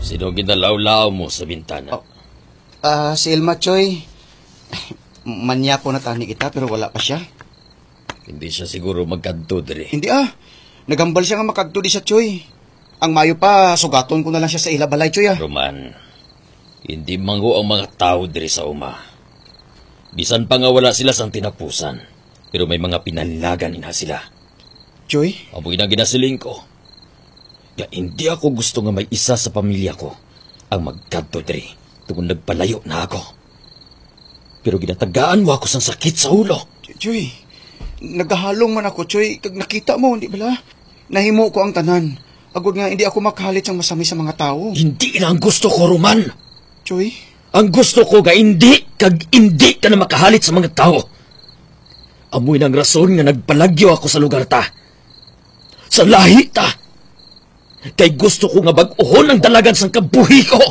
Sino ginalaw-law mo sa bintana? Si Elma, Choy. Manya ko na tani kita pero wala pa siya. Hindi siya siguro magkadto diri. Hindi Nagambal siya nga makagto di siya, Choy. Ang mayo pa, sugaton ko na lang siya sa ilabalay, Choy. Roman, hindi mango ang mga tao diri sa uma. Bisan pa nga wala sila sang tinapusan, pero may mga pinanilagan ina sila. Choy? Amoy na ginasiling ko. Ya, hindi ako gusto nga may isa sa pamilya ko ang magkadto diri tungkol nagpalayo na ako. Pero ginatagaan mo ako sang sakit sa ulo. Choy, nagahalong man ako, Choy. Kag nakita mo, hindi bala? Nahimo ko ang tanan. Agod nga, hindi ako makahalit sang masami sa mga tao. Hindi na ang gusto ko, Roman. Choy? Ang gusto ko ga hindi ka na makahalit sa mga tao. Amoy ng rason nga nagpalagyo ako sa lugar ta. Sa lahi ta. Kay gusto ko nga bag-uhon ang dalagan sang kabuhi ko.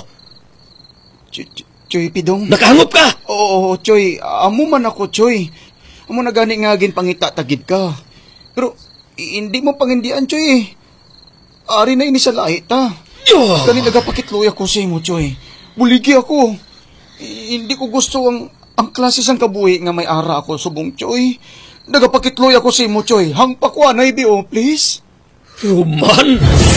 Choy, Pidong. Nakahangop ka! Oo, Choy. Amo man ako, Choy. Amo na gani nga ginpangita tagid ka. Pero, hindi mo pangindian, Choy. Ari na ini sa lahi ta. Kani nagapakitloy ako sa imo, Choy. Buligi ako. Hindi ko gusto ang klase sang kabuhi nga may ara ako subong, Choy. Nagapakitloy ako sa imo, Choy. Hangpa ko anay, please. Roman!